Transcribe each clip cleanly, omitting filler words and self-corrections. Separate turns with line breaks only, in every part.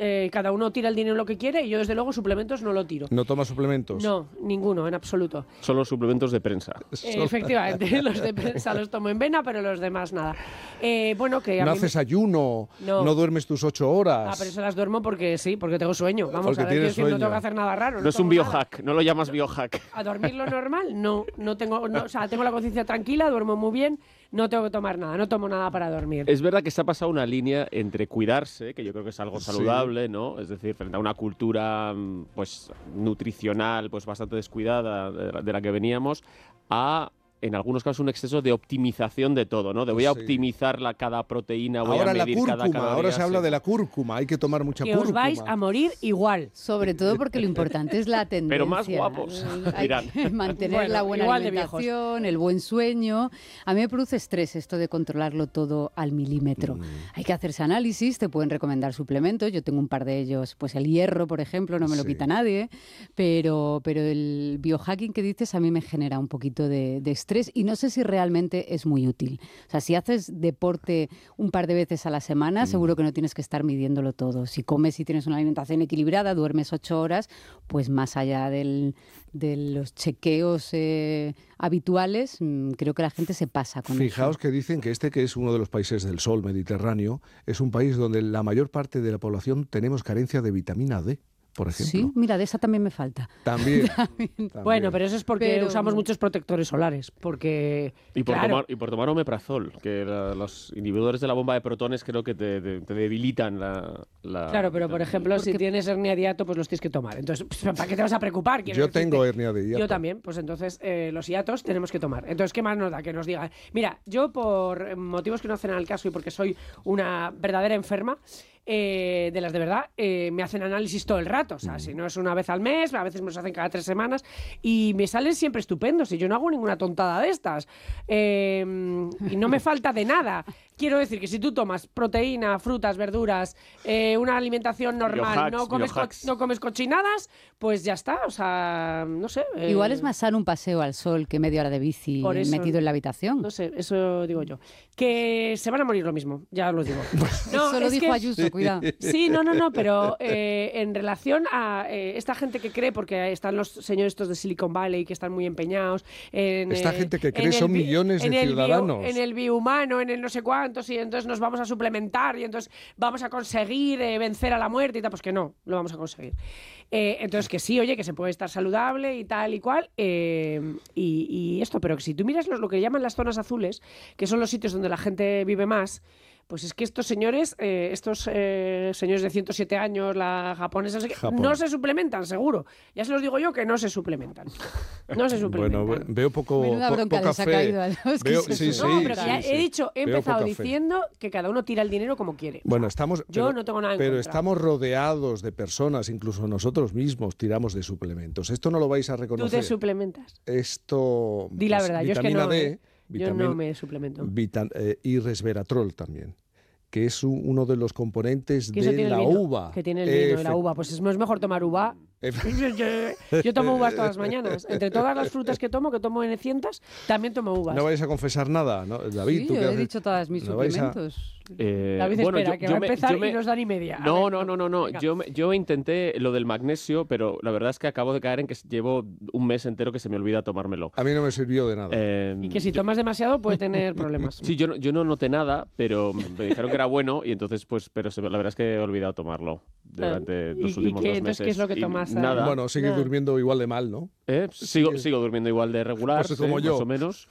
cada uno tira el dinero lo que quiere y yo desde luego suplementos no lo tiro.
¿No tomas suplementos?
No, ninguno, en absoluto.
Solo suplementos de prensa.
Efectivamente, los de prensa los tomo en vena, pero los demás nada. Bueno, que a
¿No
mí
haces ayuno?
No.
¿Duermes tus 8 horas?
pero eso las duermo porque sí, porque tengo sueño. Vamos,
Porque
a ver, quiero
tienes
decir, no
sueño.
tengo que hacer nada raro.
No es un biohack, no lo llamas biohack.
¿A dormir lo normal? No tengo, o sea, tengo la conciencia tranquila, duermo muy bien, no tengo que tomar nada, no tomo nada para dormir.
Es verdad que se ha pasado una línea entre cuidarse, que yo creo que es algo saludable, ¿no? Es decir, frente a una cultura pues nutricional pues bastante descuidada de la que veníamos, a en algunos casos un exceso de optimización de todo, ¿no? De voy a optimizar cada proteína, voy
ahora
a medir
la cúrcuma,
cada caloría.
ahora se habla de la cúrcuma, hay que tomar mucha
que
cúrcuma.
os vais a morir igual.
Sobre todo porque lo importante es la tendencia.
Pero más guapos,
Hay
dirán.
que mantener
Bueno,
la buena
igual de
alimentación, el buen sueño. A mí me produce estrés esto de controlarlo todo al milímetro. Hay que hacerse análisis, te pueden recomendar suplementos. Yo tengo un par de ellos, pues el hierro, por ejemplo, no me lo quita nadie. Pero el biohacking que dices a mí me genera un poquito de estrés y no sé si realmente es muy útil. O sea, si haces deporte un par de veces a la semana, seguro que no tienes que estar midiéndolo todo. Si comes y tienes una alimentación equilibrada, duermes 8 horas, pues más allá de los chequeos habituales, creo que la gente se pasa con eso.
Fijaos que dicen que que es uno de los países del sol mediterráneo, es un país donde la mayor parte de la población tenemos carencia de vitamina D. Por ejemplo.
Sí, mira, de esa también me falta.
También.
Bueno, pero eso es porque usamos muchos protectores solares. Porque.
Y por tomar omeprazol, que los inhibidores de la bomba de protones creo que te debilitan la.
Claro, pero por ejemplo, si tienes hernia de hiato, pues los tienes que tomar. Entonces, ¿para qué te vas a preocupar?
Yo tengo hernia de hiato.
Yo también, pues entonces los hiatos tenemos que tomar. Entonces, ¿qué más nos da? Que nos digan. Mira, yo por motivos que no hacen al caso y porque soy una verdadera enferma, de las de verdad, me hacen análisis todo el rato. O sea, si no es una vez al mes, a veces me los hacen cada 3 semanas y me salen siempre estupendos y yo no hago ninguna tontada de estas. Y no me falta de nada. Quiero decir que si tú tomas proteína, frutas, verduras, una alimentación normal, no comes cochinadas, pues ya está. O sea, no sé.
Igual es más sano un paseo al sol que media hora de bici metido en la habitación.
No sé, eso digo yo. Que se van a morir lo mismo, ya os lo digo.
No, eso lo dijo Ayuso, cuidado.
Sí, no, pero en relación a esta gente que cree, porque están los señores estos de Silicon Valley que están muy empeñados.
Esta gente que cree son millones de ciudadanos.
En el biohumano, en el no sé cuántos, y entonces nos vamos a suplementar y entonces vamos a conseguir vencer a la muerte y tal. Pues que no, lo vamos a conseguir. Entonces que sí, oye, que se puede estar saludable y tal y cual. Y esto, pero que si tú miras lo que llaman las zonas azules, que son los sitios donde la gente vive más, pues es que estos señores de 107 años, la japonesa, no se suplementan, seguro. Ya se los digo yo que no se suplementan. No se suplementan.
Bueno, veo
Menuda bronca
poca
les ha
fe.
caído a los que
No, pero he empezado diciendo que cada uno tira el dinero como quiere.
Bueno,
no tengo nada en
pero
contra.
estamos rodeados de personas, incluso nosotros mismos tiramos de suplementos. Esto no lo vais a reconocer.
¿Tú te suplementas?
Esto.
Di la verdad, yo es que no.
D,
yo no me suplemento.
Y resveratrol también, que es uno de los componentes de la uva.
Que tiene el vino de la uva. Pues es mejor tomar uva. Yo tomo uvas todas las mañanas. Entre todas las frutas que tomo en cientos, también tomo uvas.
No vais a confesar nada, ¿no? David,
sí,
¿tú
yo
qué
he
haces?
dicho todas mis suplementos.
David, espera, que va a empezar y nos dan y media.
No. Yo intenté lo del magnesio, pero la verdad es que acabo de caer en que llevo un mes entero que se me olvida tomármelo.
A mí no me sirvió de nada.
Y que si tomas demasiado puede tener problemas.
Sí, yo no noté nada, pero me dijeron que era bueno y entonces, pues, pero la verdad es que he olvidado tomarlo durante los últimos 2 meses.
Entonces, ¿qué es lo que tomas?
Nada.
Bueno, sigues durmiendo igual de mal, ¿no?
Sigo durmiendo igual de regular,
pues como yo.
más o menos.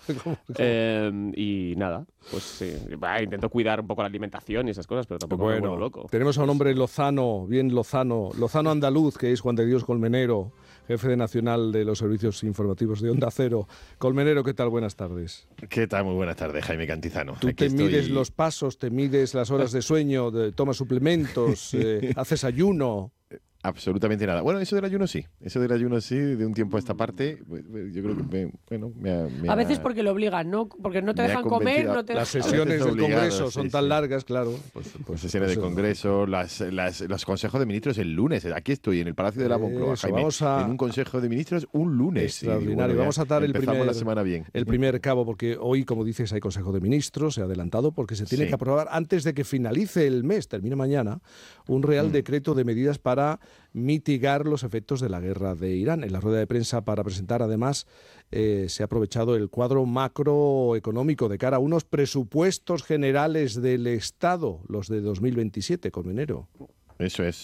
Y nada, pues sí, intento cuidar un poco la alimentación y esas cosas, pero tampoco me vuelvo loco.
Tenemos a un hombre lozano andaluz, que es Juan de Dios Colmenero, jefe nacional de los servicios informativos de Onda Cero. Colmenero, ¿qué tal? Buenas tardes.
¿Qué tal? Muy buenas tardes, Jaime Cantizano.
Tú te mides los pasos, te mides las horas de sueño, tomas suplementos, haces ayuno.
absolutamente nada. Bueno, eso del ayuno sí, de un tiempo a esta parte, yo creo que,
a veces porque lo obligan, ¿no? Porque no te dejan comer, no te
Las
dejan...
sesiones del
obligado,
Congreso son tan largas, claro.
Pues sesiones de Congreso, los consejos de ministros el lunes. Aquí estoy, en el Palacio de la Moncloa,
Eso,
Jaime,
vamos a...
en un consejo de ministros un lunes.
Extraordinario.
Y
Vamos a atar
empezamos la semana bien.
el primer cabo, porque hoy, como dices, hay Consejo de Ministros, se ha adelantado, porque se tiene que aprobar antes de que finalice el mes, termine mañana, un Real Decreto de medidas para mitigar los efectos de la guerra de Irán. En la rueda de prensa para presentar, además, se ha aprovechado el cuadro macroeconómico de cara a unos presupuestos generales del Estado, los de 2027, Colmenero.
Eso es.